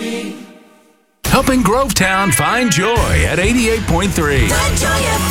Helping Grovetown find joy at 88.3. The Joy